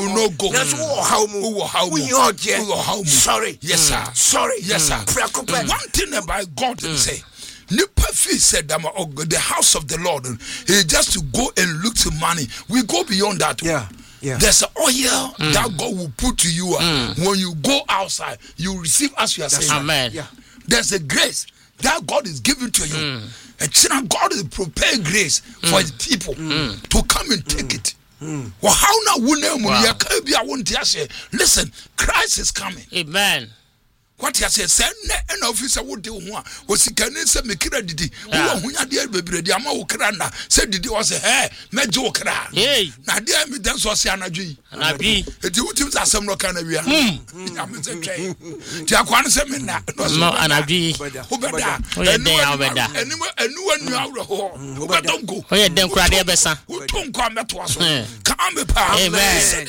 no go. That's how sorry. Yes, sir. Sorry. Yes, sir. One thing about God say, Nipa fee said the house of the Lord, he just to go and look to money. We go beyond that. Yeah. There's an oil that God will put to you when you go outside. You receive as you are saying. Amen. Yeah. There's a grace that God is giving to you. And God is prepared grace for his people to come and take it. Well, how now? Listen, Christ is coming. Amen. What you say? Send an officer would do one. Was he can say me credit? Who had the baby? The amount crana said it was a hair, Major Kra. Hey, Nadia, me dance was Yanaji. and I be It would have some local area. I'm in the train. Jaquan Semina, no, and I be Ubeda, and no one knew out the hall. Who don't go? oh yeah, them cry there, Bessa. Who don't come back to us? Come be power. Amen.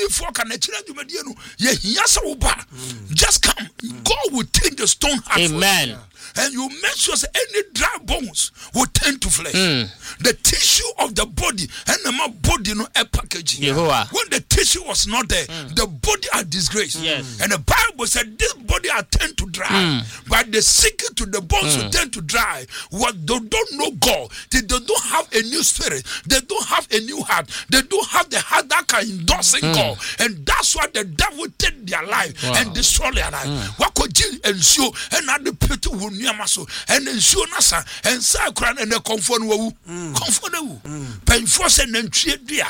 Just come. God will take the stone heart. Amen. And you make sure that any dry bones will turn to flesh. The tissue of the body and the body no a packaging. When the tissue was not there, the body are disgraced. Yes. And the Bible said this body are turned to dry. But the secret to the bones will turn to dry. What they don't know God, they don't have a new spirit, they don't have a new heart, they don't have the heart that can endorse God. And that's why the devil take their life and destroy their life. What could you ensure and not the people will and ensure nasa and sacran and the comfortable painful and then tredia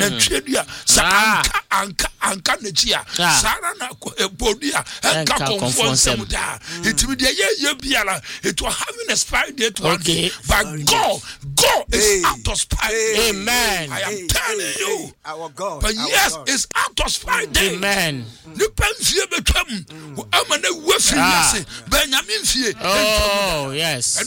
anka nechia sarana bodia and comfort semuda it will be it will have an expiry date one day, but God is out of spite. Amen. I am telling you, our God, but yes, it's out of spite. Amen. Oh, yes.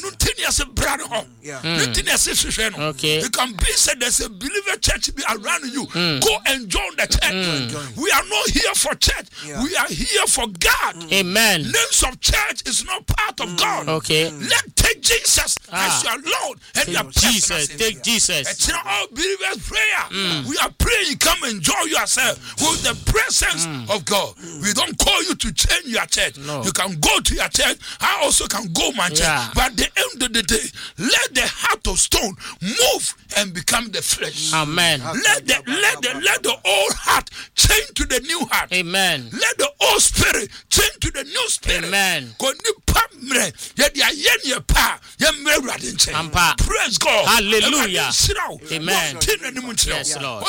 Okay. You can be said there's a believer church be around you. Go and join the church. We are not here for church. We are here for God. Amen. Names of church is not part of God. Okay. Take Jesus as your Lord and your Jesus. Take Jesus. It's not all believers' prayer. We are praying. Come enjoy yourself with the presence of God. We don't call you to change your church. No. You can go to your church. I also can go my church. But at the end of the day, let the heart of stone move and become the flesh. Amen. Let the old heart change to the new heart. Amen. Let the old spirit change to the new spirit. Amen. Praise God. Hallelujah. Amen. Yes, Lord.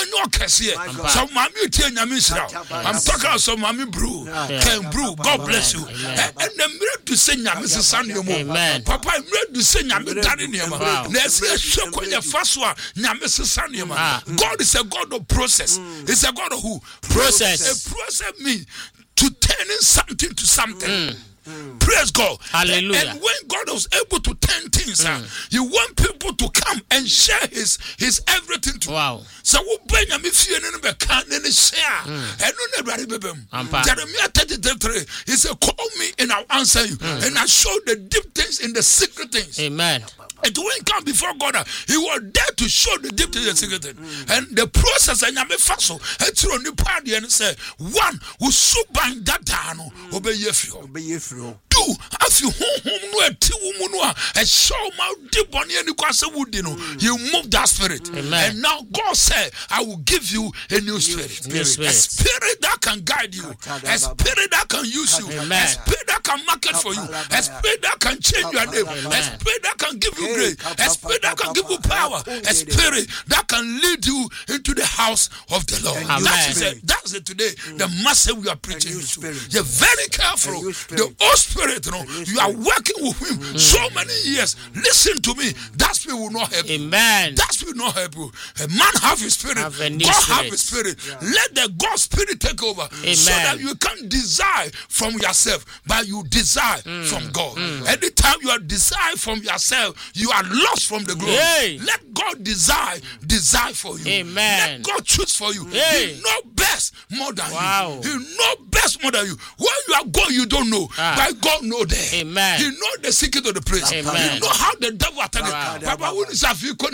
I'm talking about some mommy brew. Can brew. God bless you. And the mirror to sing Mrs. Sanyo. Papa, I'm ready to sing Yamidani. Let's show your first one. Mrs. Sanyo. God is a God of process. It's a God of who? Process. A process means to turning something to something. Praise God. Hallelujah. And when God was able to turn things, you want people to come and share his everything to wow. So Benjamin fear and share. And nobody Jeremiah 33. He said, call me and I'll answer you. And I show the deep things in the secret things. Amen. And when he come before God, he was there to show the deep things, the secret thing. And the process and Yame Faso, and through the party and say, one who so bind that down, obey you. Two, as you home no a woman and show my deep on you move that spirit. Amen. And now God said, I will give you a new spirit. A spirit that can guide you, a spirit that can use you, a spirit that can market for you, a spirit that can change your name, a spirit that can give you grace, a spirit that can give you power, a spirit that can lead you into the house of the Lord. That's it today. The message we are preaching. You're very careful. The old spirit, you are working with him so many years. Listen to me. That spirit will not help you. Amen. That spirit will not help you. A man have his spirit. God have his spirit. Let the God spirit take over. Amen. So that you can't desire from yourself, but you desire from God. Anytime you are desire from yourself, you are lost from the glory. Hey. Let God desire for you. Amen. Let God choose for you. Hey. You know best more than Wow. you. He know best more than you. Where you are going, you don't know. But God know there. Amen. He know the secret of the place. Amen. He know how the devil attack it. Papa, when you say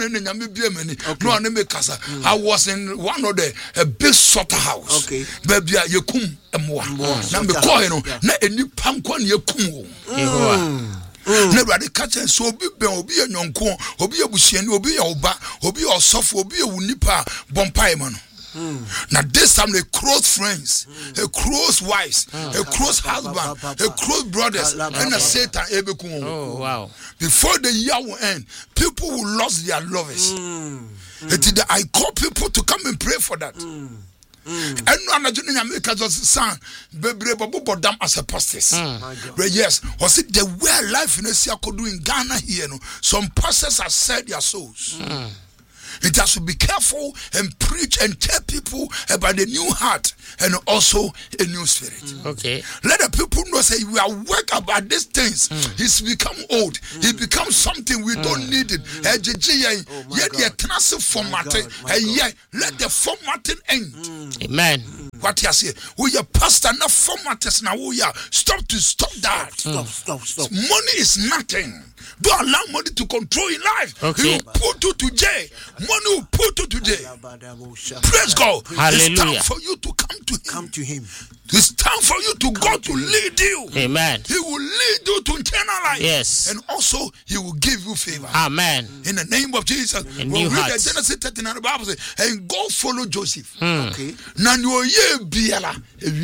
I was in one of the a big slaughterhouse. Okay. Baby, you come na me call no na eni pam kwa na yakum wo na brade catch and so obi ben obi anyonko obi abusuani obi ya oba obi osofo obi ewunipa bompai ma no now this time they close friends, a close wives, a close husband, a close brothers, and a Satan. Oh wow! Before the year will end, people will lose their lovers. I call people to come and pray for that. And no Nigerian America just son baby dam as a pastors. Yes, was it the way life in Asia could do in Ghana here? No, some pastors have said their souls. It has to be careful and preach and tell people about the new heart and also a new spirit. Okay. Let the people know, say, we are work about these things. He's become old. He becomes something we don't need it. Let the formatting end. Amen. What you say? We are pastor, not formatters now. We are stop that. Stop. Money is nothing. Don't allow money to control your life. Okay. He will put you to jail. Money will put you to jail. Praise God. Hallelujah. It's time for you to come to him. It's time for you to God to lead you. Amen. He will lead you to eternal life. Yes. And also he will give you favor. Amen. In the name of Jesus. When we read read the Genesis 39, the Bible says, and go follow Joseph. Okay. Na no ye biala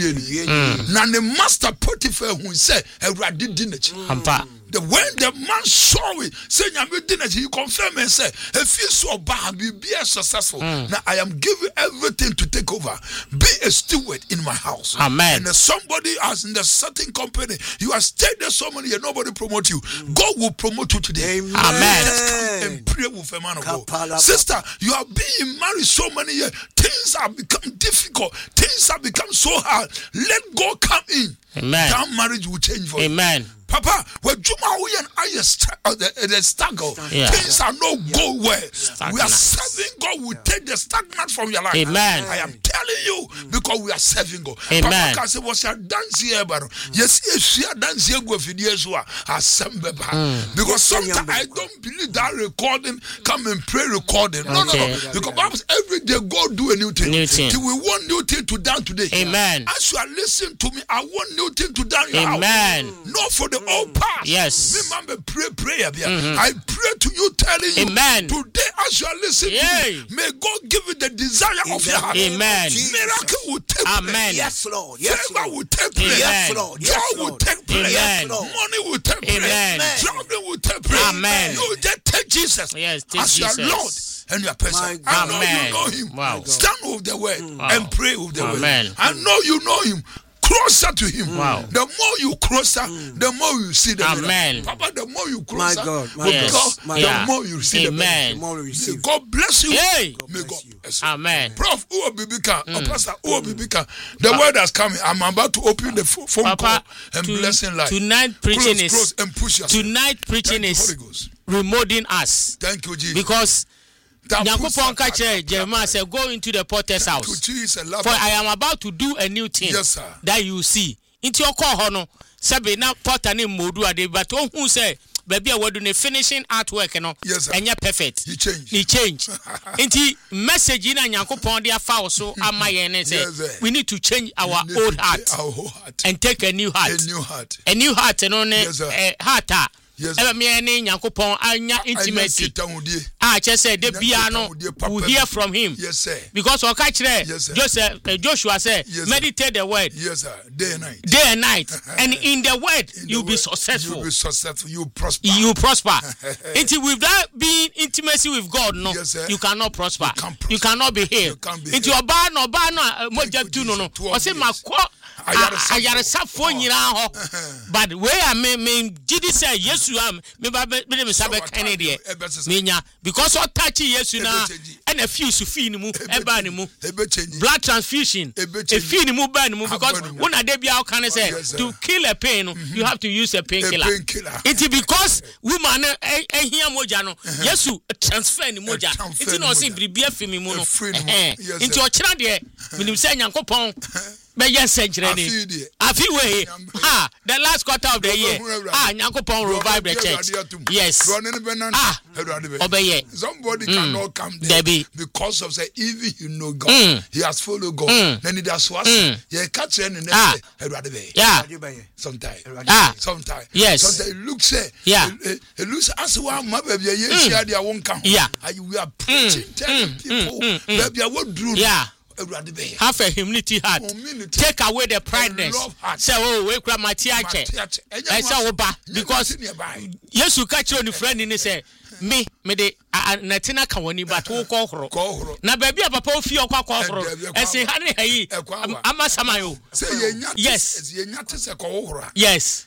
ewieni. Na the master Potiphar who said, "Ewrade dinach." Ampa. When the man saw it, saying, he confirmed and said, if you saw Baham, be successful. Now I am giving everything to take over. Be a steward in my house. Amen. And somebody as in the certain company, you have stayed there so many years, nobody promote you. God will promote you today. Amen. Just come and pray with a man of God. Sister, you have been married so many years. Things have become difficult. Things have become so hard. Let God come in. Amen. That marriage will change for you. Amen. Papa, when Juma we and I the struggle, Yeah. things are not go well. Stagnant. We are serving God. We take the stagnant from your life. Amen. I am telling you because we are serving God. Amen. Papa can say, "What's your dance here, but yes, we are dance here with videos who are assembled." Because sometimes I don't believe that recording come and pray recording. No. Because Bible every day God do a new thing. New thing. We want new thing to done today. Amen. As you are listening to me, I want new thing to done in your house. Amen. Not for the old past. Yes. Remember, prayer. I pray to you, telling you, Amen. today as you are listening to me, may God give you the desire of your heart. Amen. Miracle will take place. Amen. Yes, Lord. Yes, Favor Lord. will take place. Yes, Lord. Yes, Joy will Lord. take place. Amen. Money will take place. Amen. Traveling will take place. Amen. You just take Jesus Yes, take as Jesus. your Lord and your person. My I know Amen. you know him. Wow. Stand with the word and pray with the Amen. word. I know you know him. Closer to him. Wow. The more you closer, the more you see the Amen. miracle. Papa, the more you My closer, God, my Yes. God, the Yeah. more you see Amen. The more we the miracle. receive. God bless you. Hey. May God bless you. Amen. Prof, who Bibika, Pastor, who Bibika, the word has come. I'm about to open the phone Papa, call and blessing life. Tonight preaching Close and push yourself. Tonight preaching Thank you, is Holy Ghost. remolding us Thank you, Jesus. because That Nyankopon ka puts- kyerɛ Jeremiah say go into the potter's Thank you, house Jesus. Love for you. I am about to do a new thing Yes, sir. that you see. Nti okɔ hɔ no sɛbe na potter ne modu ade but ohun sɛ baabi a wɔdo ne finishing artwork no Yes, sir. ɛnyɛ perfect. He changed. He change. Nti message na Nyankopon de afa wo so ama yɛn ne Yes, sir. sɛ we need to change our We need old to heart take our whole heart. and take a new heart. A new heart. A new heart no ne Yes, sir. heart a Yes, sir. ɛbɛ me ne Nyankopon anya intimacy. I know Kitahudie. A kyerɛ sɛ de bia no we hear from him. Yes, sir. Because ɔka Yes, sir. kyerɛ Joshua said, Yes, sir. meditate the word Yes, sir. Day and night. day and night, and in the word In the you'll be word, successful. You'll be successful. You'll prosper. You prosper. Until without being intimacy with God, no, Yes, sir. you cannot prosper. You can't prosper. You cannot be healed. You can't be Into healed. your bar no moja you, tu no no. Jesus. 12 I say years. makɔ ayaresafo nyina ho but where I me gidi say yesu am me ba me sabe kan de menya because o touch yesu na and a few sufi ni mu e ba ni mu blood transfusion e fi ni mu ba ni mu because when ade bia can say to kill a pain you have to use a painkiller it because woman ehia moja no yesu transfer ni moja it no say bibia fi mi mu no into o kira de minim say nyankopon be yes century afi we the last quarter of the year nyankopon revive the church yes obey somebody cannot come there because of say even you know God he has followed God then he does what you catch any next sometimes yes sometimes it looks it looks as one my baby yes they won't come we are preaching telling people baby what do have a humility heart. Take away the prideness. Say, oh, we grab my tiache. I say, oba because yes, you catch your friend in say me de natina kawani but wo kohoro. Na baby papa fi okwa kohoro. E say hane hayi amasamayo. Yes. Yes.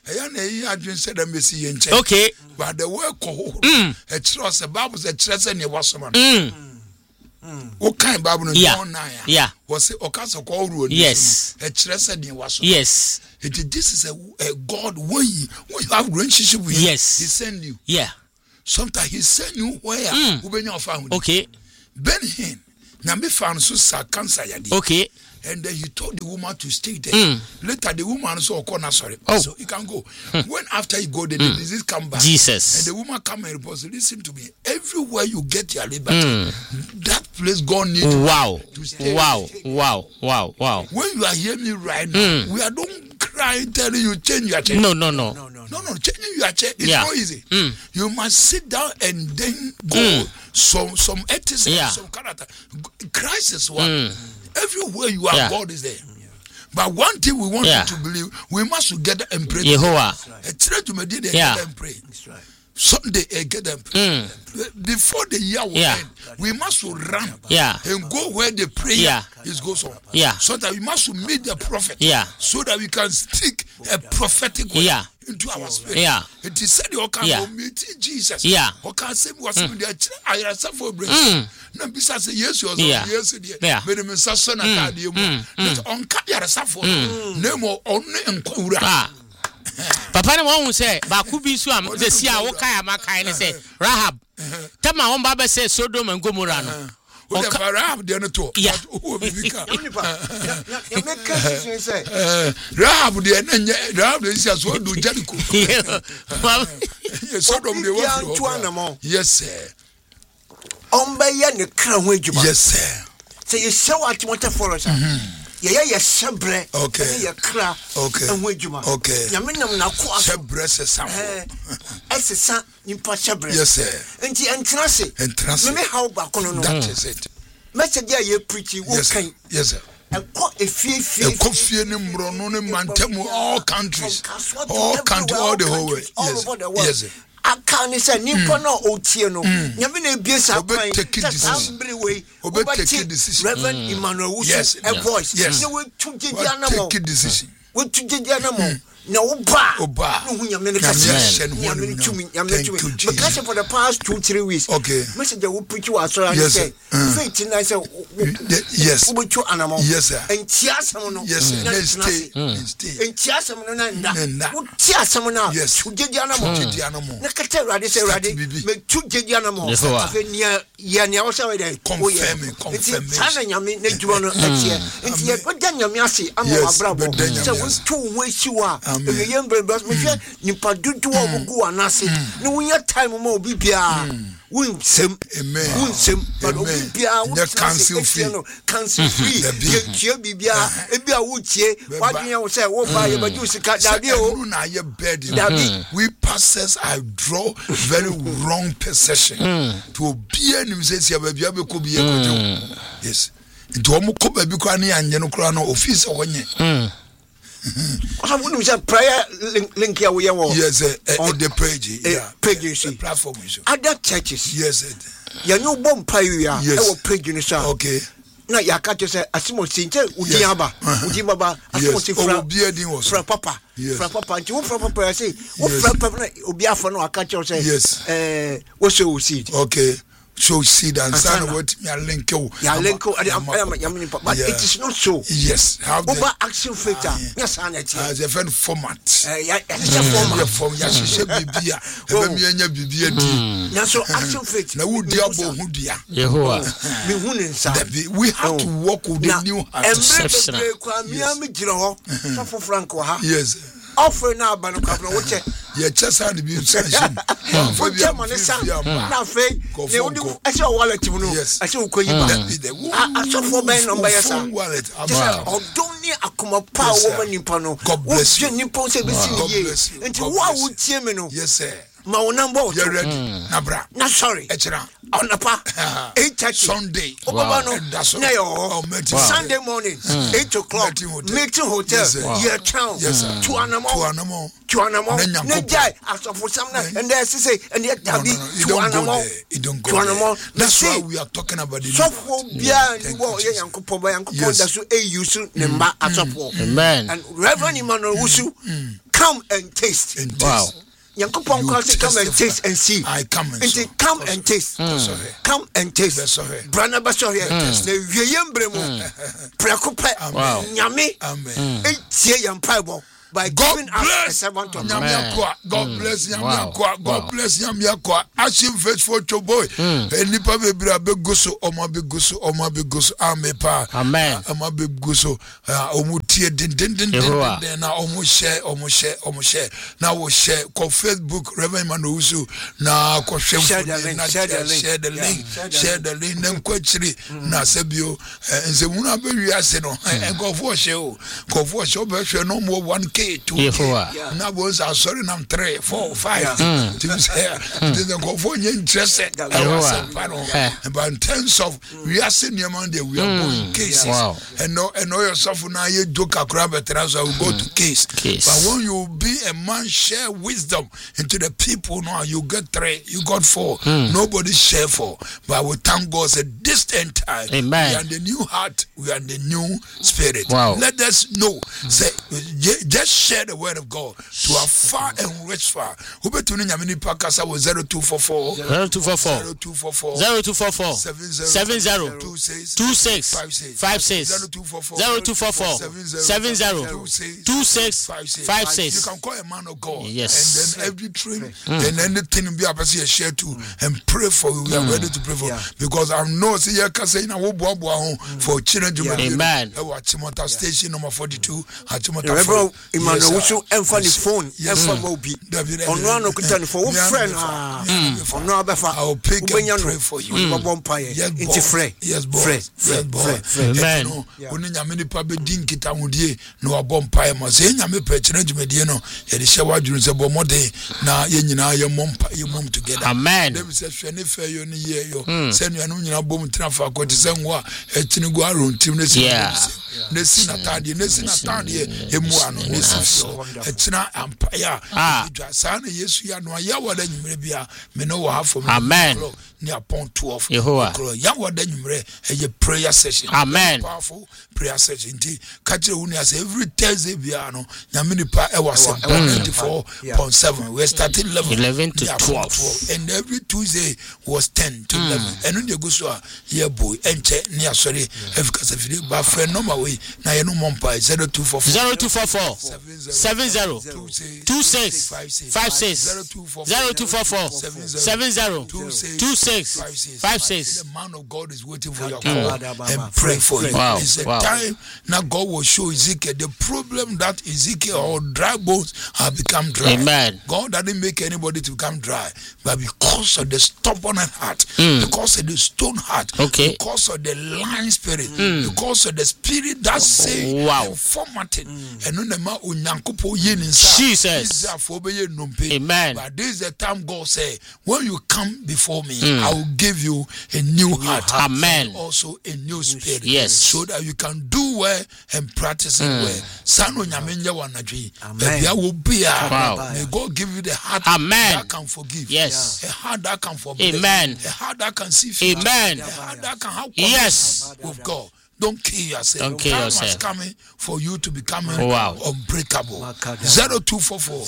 Okay. But the word kohoro. E trust the Bible say trust ne wasoma. What kind Bible no John 9 was okasa ko ru oni yes e kire se den waso yes this is a God when you have relationship with yes he send you sometimes he send you where ubenya ofa okay ben hin na me fa no so sa cancer yade okay and then he told the woman to stay there. Later the woman so sorry. So you can go. When after you go, the disease come back. Jesus. And the woman come and report. Listen to me. Everywhere you get your liberty, that place God needs to stay. Wow. When you are hearing me right now, we are don't cry telling you change your chair. No. Changing your chair is not easy. You must sit down and then go some ethics and some character. Christ is one. Everywhere you are, God is there. But one thing we want you to believe, we must together and pray. Jehovah. Try to meditate and pray. Sunday get them. Before the year will end, we must run and go where the prayer is goes on. So that we must meet the prophet. So that we can speak a prophetic word into our spirit. It is said you can meet Jesus. You can say was the I for brain. No bisa say yes was yes there. But me say na ka dey mu. On ka ya safo. Name on enkwura. Papa ne won say ba ku bi so am the sia wo kai amakai ne say Rahab. Tama won ba be say Sodom and Gomorrah no. Rahab dey no to. Rahab dey na Rahab dey sia so do Jericho. Sodom dey wo. Yes sir. Ombeya ne kra ho adwuma. Yes sir. Say you show at what for us. Yeah, shebre. Okay. Yeah, kra. Okay. And wejuma. Okay. Nyamenam na kwa. Shebre se sam. Esesa nimpa shebre. Yes sir. Enti entrance. Me how ba kono no. That is it. Message ye preach wo kan. Yes sir. Efie ne mbro no ne mantemu all countries. All the whole way. All over the world. Yes sir. Akane say nimpa no otie no nyame na ebiesa kwan take decision Reverend Emmanuel Wusu a voice ne we tu jeja na mo take decision we tu jeja na mo na oba no hu nyame ne kase nyame ne tumi because for the past 2-3 weeks message we preach was so say faith na say yes we tu anamo yes sir en tiasem no yes stay en tiasem no na we tiasem na tu jeja na mo na kata rade say rade me tu jeja na mo afa nia wo say we dey confirm sana nyame na djuro no atie enti ye goda nyame ase ama abrabo say we tu we siwa yembre bros me hwe nipa dudu ogugu anase ne wunya time ma obi bia wunsem but obi bia wo cancel free ye tie bibia e bia wo tie wadwen wo say wo ba ye baju sika dabi o na ye bed we pastors I draw very wrong perception to be any say ba bia be ko bi ye ko yes nti o mo ko ba bi kwa na anye no kra no office wonye I wouldn't say prayer link here we are. Yes, on the page, page you see. Platform. Other churches. Yes, you know bomb prayer. Yes, page you okay. na yakato say asimo sinche udiaba udibaba asimo sifra fra papa nti wo fra papa say wo fra papa na obi afo na akato say wo show seed okay show seed and son what me link you but it is not so yes have over action factor yes aneti as a friend format form ya sheshe bibia e me anya bibia di na so action factor na wo dia bo hu dia Yehowa me hu ne nsa we have to walk with the new heart kwa mi am giro ho so Franco ha yes offer na aba no kwabno wo che ye chesa de bi sanction for dem on san na fe ne wodi ase o wallet mu no ase o koyi ba aso for ben number yesa wallet odoni akoma pa wo manipa no wo je nipa se be si ye enti wo a wo tie me no yes sir ma wona mbo you ready nabra na sorry echira onapa 8:30 Sunday obaba no na yo Sunday morning 8 o'clock meeting hotel year town to anamo na jai asofo sam na and there say and there dabi to anamo that's why we are talking about the sofo bia ni wo ye yankopon ba yankopon da so use ne mba asofo amen and Reverend Emmanuel Wusu come and taste wow Yankopon calls come and taste and see. I come and see. Come and taste. Come and taste. Brana baso here. Ne yembre mu. Preocupe. Nyame. Amen. Etie yampaibo. By giving us a servant of God bless Yamiakwa. God bless Yamiakwa. Ashim faithful to boy. Enipa bebra beguso oma beguso amepa. Amen. Ama beguso omutie din na omu share na wo share ko Facebook Reverend Emmanuel Wusu na ko share the link nem kwachiri na sebio nze muna be wiase no engofo share be hwe no mo 1K Yehowa na was sorry nam 3 4 5 to go for interested but in terms of we are senior man there we are going cases and know yourself now you do kakra better so we go to case but when you be a man share wisdom into the people now you get 3 you got 4 nobody share 4 but we thank God at this end time amen. We are the new heart we are the new spirit let us know say just share the word of God to a far and rich far. Who between Yamini Pakasa was 0244 70 26 56 0244 70 26 you can call a man of God yes. And then every training and anything be a person share to and pray for you. We are ready to pray for because I know see you can say for children amen. Our Chimota station number 42 at Chimota Emmanuel Wusu enfa ni phone enfa mobi ono ano kuta ni phone friend ono abefa I'll pick and pray for you into free yes boy amen oni nyame ni pa be din kita mudie no abompa ma se nyame pa kire djumedie no ye de hye wadwuru se bomode na ye nyina ye mom together amen dem se hwe fe yo ni ye yo se nuanu nyina bom trafa akoti se nwa etini go arontim ne se ne sinatade emu ano ne sifo etina ampaya sana Yesu ya no ya wada nyumre bia me no wa hafo amen ni upon 12 Yehowa ya wada nyumre eye prayer session amen powerful prayer session ti kachire hu ni as every Thursday bia no nyame ni pa e was 94.7 we started 11 to 12 and every Tuesday was 10 to 11 and you go so here boy enche ni asori efika fide ba friend number we na ye no mompa 0244 70 26 56 0244 70 26 56 the man of God is waiting for your call and pray for you. It's a time now God will show Ezekiel the problem that Ezekiel or dry bones have become dry. Amen. God didn't make anybody to become dry, but because of the stubborn heart, because of the stone heart, because of the lying spirit, because of the spirit that say formatted and no ma unyankopo yin inside. Jesus. Amen. But this is the time God say, when you come before me, I will give you a new heart. Amen. And also a new spirit. Yes. So that you can do well and practice it well. Sano nyamenja wanajui. Baby, I will be may God give you the heart that can forgive. Yes. A heart that can forgive. Amen. A heart that can see future. Amen. A heart that can have yes with God. Don't kill yourself. Don't kill yourself. It's coming for you to become unbreakable. 0244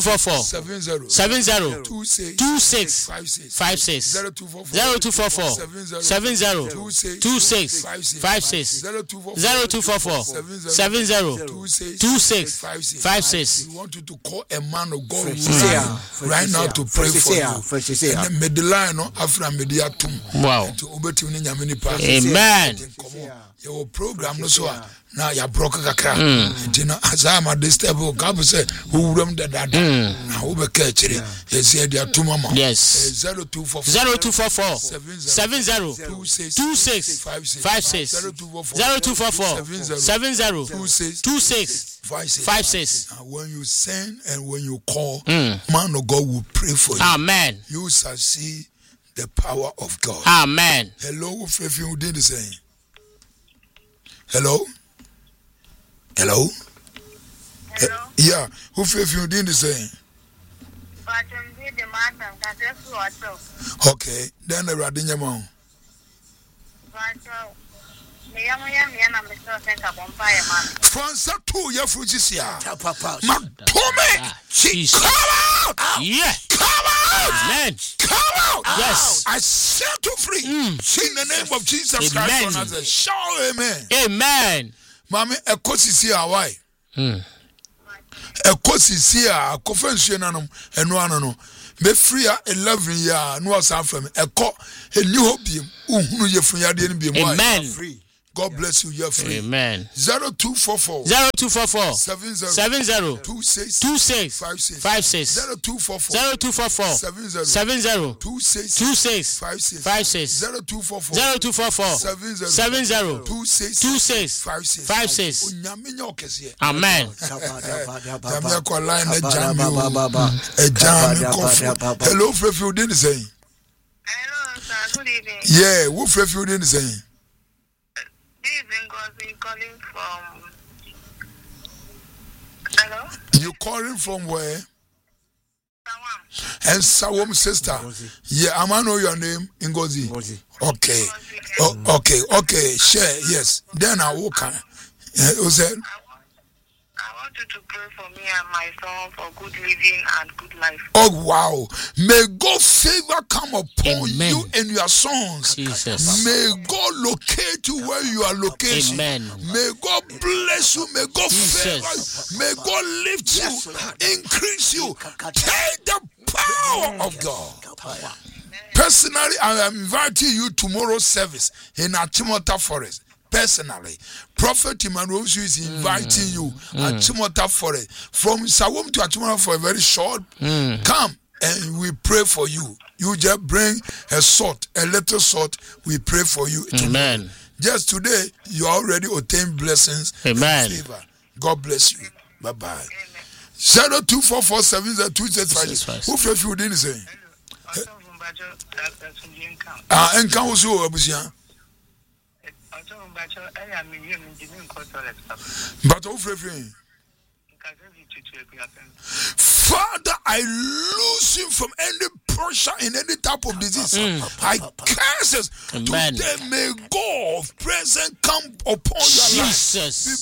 70 26 56 0244 70 26 56 0244 70 26 56. We want you to call a man of God right now to pray for you. And the line after mediatum. Wow. Amen. Your program no so now you broke kakra. You know as I am at this table, God say who room the dada. Now who be catch it? He said they are two mama. Yes. 0244 70 26 56 0244 70 26 56. When you send and when you call, man of God will pray for you. Amen. You shall see the power of God. Amen. Hello, if you did the same. Hello? Hello? Hello? Yeah, who if you did the same? Okay, then the Radinia Mount. Fransa 2 year Fujisia. Matome! Come out! Yeah. Come out! Amen. Come out! Yes. I set you free. In the name of Jesus Amen. Christ. Shout amen. Amen. Mami, ekosisi awai. Ekosisi a kofensu nanom eno anono. Be free 11 year no asa from eko eni hobiem uhunu yefunyade ni biem. Amen. God bless you. You're free. Amen. 0244 70 26 56 0244 70 26 56 0244 70 26 56. Amen. Hello, Freffield didn't say. Hello, sir. Good evening. Yeah, who Freffield didn't say? This is Ngozi calling from. Hello? You calling from where? Sawam. And Sawam sister. Yeah, I know your name, Ngozi. Okay. Okay. Share, yes. Then I will come. I want you to pray for me and my son for good living and good life. Oh wow. May God's favor come upon you and your sons. Jesus. May God locate you where you are located. Amen. May God bless you. May God Jesus. favor you. May God lift you, increase you. Take the power of God. Personally, I am inviting you tomorrow's service in Achimota Forest. Personally, Prophet Emmanuel is inviting you at Achimota Forest. From Sawam to Achimota for a very short. Come and we pray for you. You just bring a salt, a little salt. We pray for you. Amen. Just today, you already obtained blessings. Amen. And favor. God bless you. Bye bye. 0244702656. Who feel you didn't say? Enka was you, Abusia. But Father, I lose him from any pressure in any type of disease. I curse it. Today may God present come upon your life.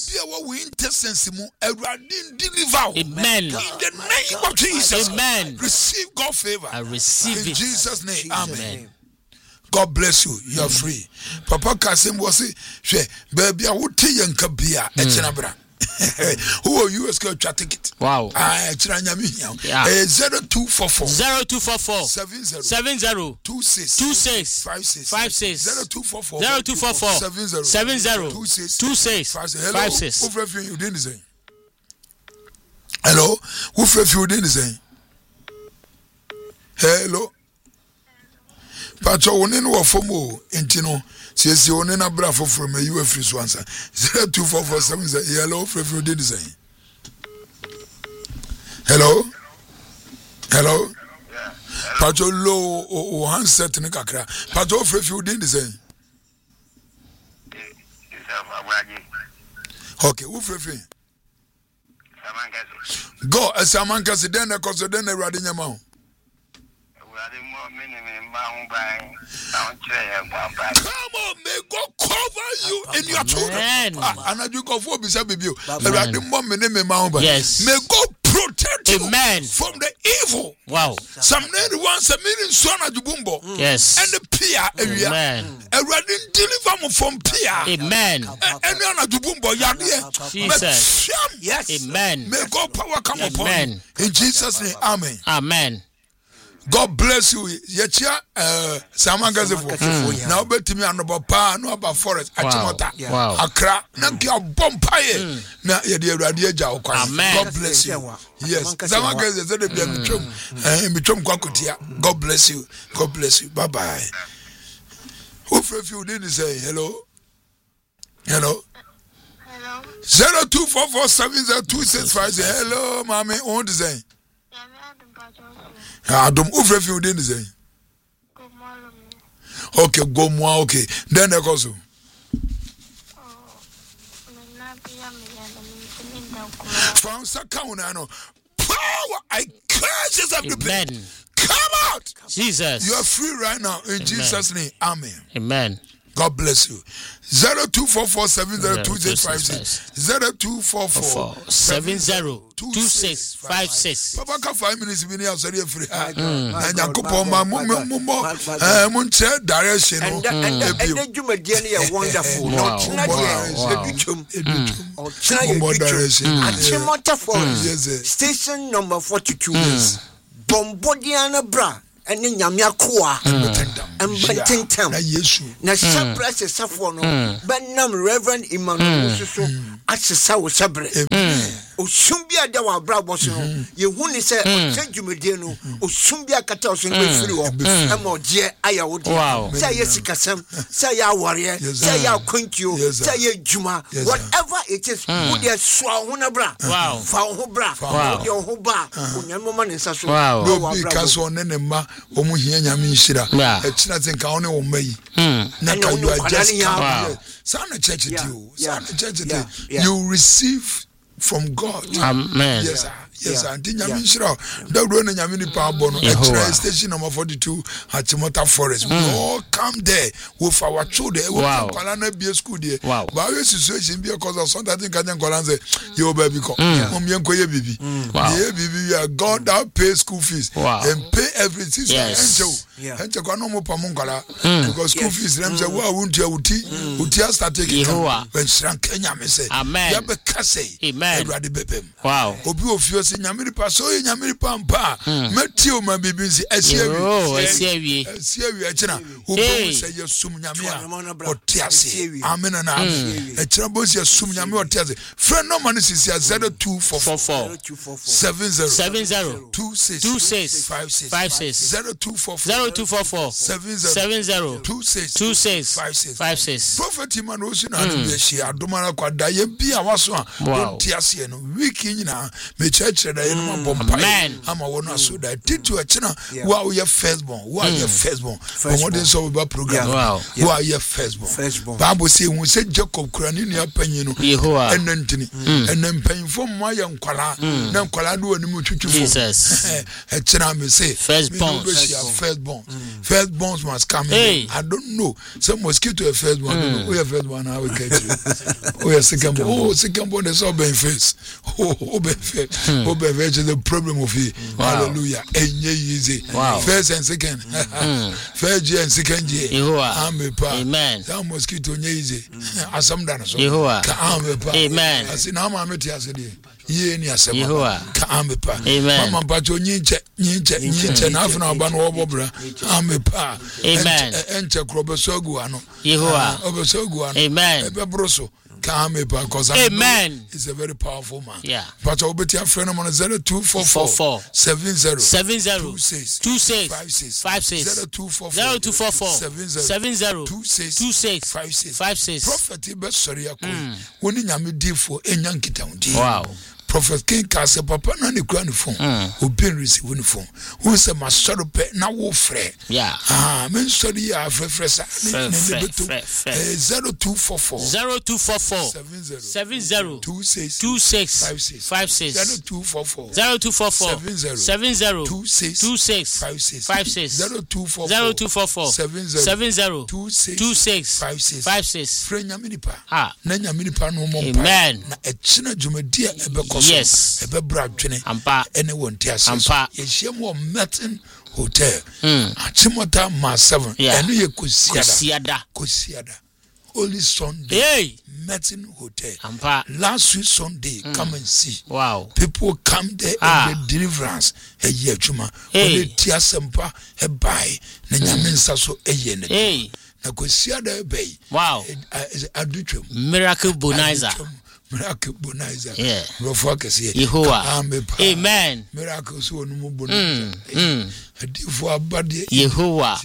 Amen. In the name of Jesus. Amen. Receive God's favor. I receive in it. Jesus' name. Amen. God bless you. You are free. Papa Kasim was say, baby, I would tell you and Kabia, who are you? Let's go ticket. Wow. I 0244 70 26 56 0244 70 26 56. Who you didn't say? Hello? Who you didn't say? Hello? Pacho one no fomo intino sie one na bra foforo me you free so answer 0244 hello free did say hello Pacho low o handset ne kakra Pacho free did say okay who free go as a man cause then e radi nyama Come on, may God cover you and your children. And you go for yes. May God protect you from the evil. Wow. Some once a million son of Jubumbo. Yes. And the Pia area. And running deliver from Pia. Amen. And on a Jubumbo Yadia. Jesus. Yes. Amen. May God power come upon you. In Jesus' name. Amen. Amen. God bless you. Yechia Samangazefo. Now bet me and about pa no about forest. Achimota. Accra. Nankia bompaye. Na yedi radio ja okwa. God bless you. Yes. Samangazefo said be mitrom kwakutia. God bless you. God bless you. Bye bye. Who for you didn't say hello? Hello. Hello. 0244702650. Hello, mommy. What to say? Adam ufre fi udin say. Okay, go more okay. Then they also. From Sakana no power I curses of the pain. Come out. Jesus. You are free right now in Jesus' name. Amen. Amen. God bless you. 0244702656. 0244702656. Papa ka 5 minutes be near sorry free. Na Yakobo ma munche direction no. And the Jumadian is wonderful. Station number 42. Bombodiana Bra. And then Yamia Koa and Bentingham. Na Sabras is Safono, Benham Reverend Emmanuel Assaw Sabre. Osumbia Dawa Braboso, you won't say, Jumadiano, Osumbia Catos and Free, and more dear Ayawood. Say Jessica Sam, say ya warrior, say ya Quintio, say ya Juma, whatever it is, put your Swahunabra, Fahobra, your Hoba, Unyaman is a swallow. No, because on enema. Omu hiya nyame nshira echina zenka one wo mai na ka you are just sana church you sana church you receive from God. Amen. Yes sir. Yes, and nyame nshira da do na nyame ni pa bo no echira station number 42 Achimota Forest. We all come there with our children. We kwala na be school there. But we situation be because of something kan kwala say you baby come yenko ye bibi. Ye bibi we are God that pay school fees and pay everything. Enche kwa no mo pa mo kwala because school fees them say wa wuntu uti start taking when shrank Kenya me say ya be kase everybody bebem. Obi ofio nyamiri pa so nyamiri pa mpa metio ma bibinsi esiewi echina obo se yesum nyamia otiase amen na echina bo se yesum nyamia otiase friend no man sisi 0244 70 2656 0244 70 2656 prophet man o sina no be shi adomara kwada ye bia waso a otiase no wiki nyina me church da yen mo bompai ama wono aso da titu achina wa wo ye firstborn wa ye firstborn modern so we ba program wa ye firstborn bible say hu say Jacob kurani ne apanyi no enantini enampanfo mo ye nkwala na nkwala do anim twutwufo Jesus achina me say firstborns must come in. I don't know some mosquito a firstborn we firstborn how we get you we secondborn is all ben face the problem of it. Hallelujah. Easy. First and second. First year and second year. Amen. That mosquito easy. Asam dana so. Amen. Asi na ma meti asede. Ye ni asem. Ka amepa. Mama pacho nyinche na afuna oba no obobra. Amepa. Amen. Enche krobesogu ano. Obesogu ano. Amen. Ebebroso. Amen. He's a very powerful man. Yeah. But I'll be your friend on 0244 70 2656 0244 70 2656 Prophet be sorry akoi. Woni nyame difo enyankita undi. Wow. Prophet King Kase papa na ne kura ne phone open receive ne phone who say ma sorry pe na wo frɛ men sorry ya frɛ sa ne beto 0244 70 26 56 0244 70 26 56 0244 70 26 56 frɛ nyaminipa na nyaminipa no mo mpa na echina dwumadia ebekɔ yes ebebra dwene ene wonte asese ye mo Merton Hotel Achimota ma 7 ene ye kosiada Holy Sunday Merton Hotel last week Sunday come and see people come there and the deliverance eye adwuma ole tia sempa e bai na nyamensa so eye ne na kosiada e bai adutwem miracle bonanza Yehovah amen miracle so no mo bonanza adifo abade Yehovah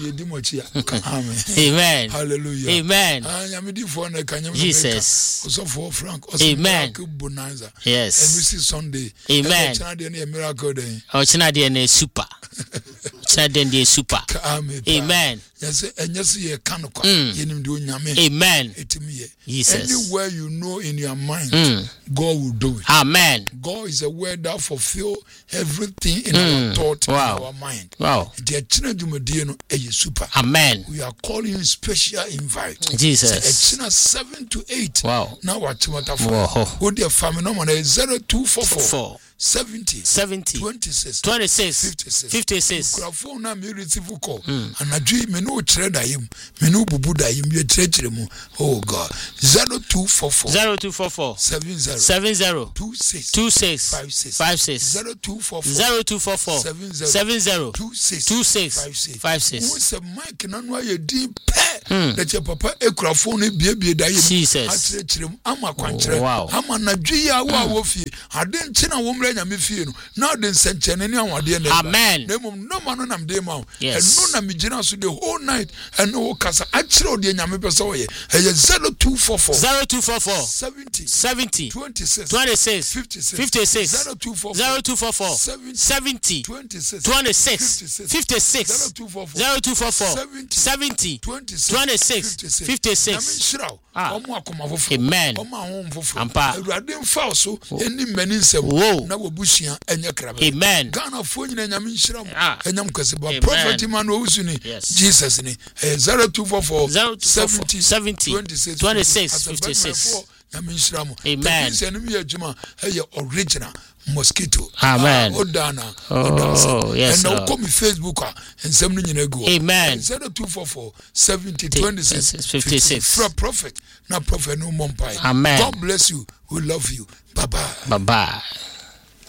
amen hallelujah amen nyamedifo na kanyam Jesus osofo Frank amen bonanza yes and we see Sunday amen china dey miracle dey china dey na super china dey super amen yes enyese ye kanokwa yenim de onyame amen etimi Jesus anywhere you know in your mind God will do it amen God is a word that fulfill everything in our thought in our mind the china dwumadie no eye super amen we are calling you special invite Jesus china 7 to 8 now what Achimota for who the family number 0244 70 26 56 Krafo na me receive call anadwi me no kire dayim me no bubu dayim ye kire mu oh God 0244 70 26 56 0244 70 26 56 who say Mike na no ye din pe that your papa ekrafo no bie dayim Jesus kire mu ama kwankire ama nadwi ya wo fie ade nchina wo nyame fie no na de nsenchene ne awade ne amen na mum no ma no nam de ma eno na migina so the whole night eno wo kasa akire ode nyame pese wo ye 0244 70 26 56 0244 70 26 56 0244 70 26 56 omo akoma fofo amen omo ahom fofo awurade mfa so eni mani nsem na wobusia enye krabe amen Ghana fo nyina nyame nhyiram enyam kwese ba prophet man wo usuni Jesus ni 0244 70 26 56 nyame nhyiram amen nsem ye adwuma eye original mosquito amen odana yes and now come Facebook nsem no nyina go amen 0244 70 26 56 from prophet na prophet no mompai amen God bless you, we love you, bye bye.